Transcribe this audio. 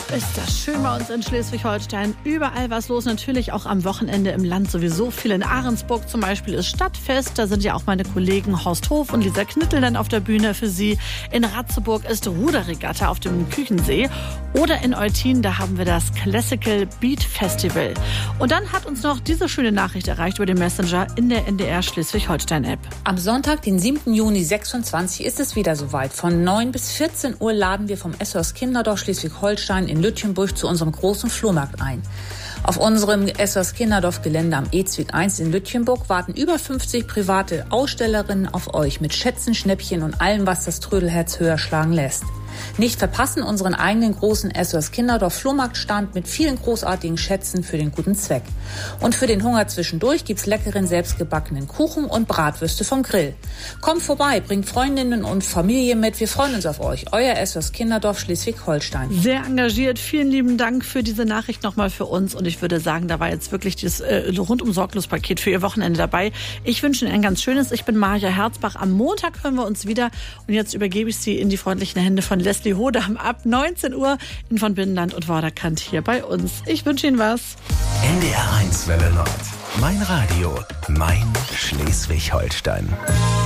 Ist das schön bei uns in Schleswig-Holstein. Überall was los, natürlich auch am Wochenende im Land sowieso viel. In Ahrensburg zum Beispiel ist Stadtfest. Da sind ja auch meine Kollegen Horst Hof und Lisa Knittel dann auf der Bühne für Sie. In Ratzeburg ist Ruderregatta auf dem Küchensee. Oder in Eutin, da haben wir das Classical Beat Festival. Und dann hat uns noch diese schöne Nachricht erreicht über den Messenger in der NDR Schleswig-Holstein-App. Am Sonntag, den 7. Juni 26, ist es wieder soweit. Von 9 bis 14 Uhr laden wir vom SOS Kinderdorf Schleswig-Holstein in Lütjenburg zu unserem großen Flohmarkt ein. Auf unserem SOS Kinderdorf Gelände am E-Zwieg 1 in Lütjenburg warten über 50 private Ausstellerinnen auf euch mit Schätzen, Schnäppchen und allem, was das Trödelherz höher schlagen lässt. Nicht verpassen unseren eigenen großen SOS Kinderdorf Flohmarktstand mit vielen großartigen Schätzen für den guten Zweck. Und für den Hunger zwischendurch gibt's leckeren selbstgebackenen Kuchen und Bratwürste vom Grill. Kommt vorbei, bringt Freundinnen und Familie mit. Wir freuen uns auf euch. Euer SOS Kinderdorf Schleswig-Holstein. Sehr engagiert. Vielen lieben Dank für diese Nachricht nochmal für uns. Und ich würde sagen, da war jetzt wirklich das rundum sorglos Paket für Ihr Wochenende dabei. Ich wünsche Ihnen ein ganz schönes. Ich bin Maja Herzbach. Am Montag hören wir uns wieder. Und jetzt übergebe ich Sie in die freundlichen Hände von Leslie Hodam ab 19 Uhr in von Binnenland und Vorderkant hier bei uns. Ich wünsche Ihnen was. NDR 1 Welle Nord. Mein Radio. Mein Schleswig-Holstein.